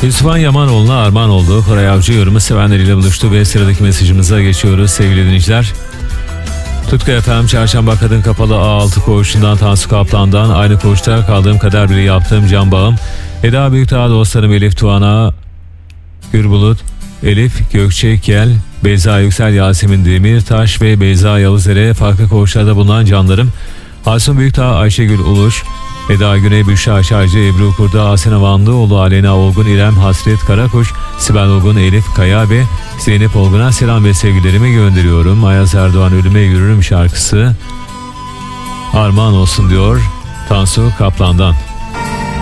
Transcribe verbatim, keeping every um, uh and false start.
Yusufan Yamanoğlu'na armağan oldu. Koray Avcı yorumu sevenleriyle buluştu ve sıradaki mesajımıza geçiyoruz sevgili dinleyiciler. Tutku efendim, çarşamba kadın kapalı A altı koğuşundan Tansu Kaplan'dan aynı koğuşta kaldığım kadar bile yaptığım can bağım. Eda Büyükdağ dostlarım Elif Tuana, Gürbulut, Elif Gökçekel, Beyza Yüksel, Yasemin Demirtaş ve Beyza Yavuzer'e farklı koğuşlarda bulunan canlarım. Hasun Büyükdağ, Ayşegül Uluş, Eda Güney, Büşra Şarjı, Ebru Kurda, Asena Vanlıoğlu, Alena Olgun, İrem Hasret Karakuş, Sibel Olgun, Elif Kaya ve Zeynep Olgun'a selam ve sevgilerimi gönderiyorum. Ayaz Erdoğan Ölüme Yürürüm şarkısı armağan olsun diyor Tansu Kaplan'dan.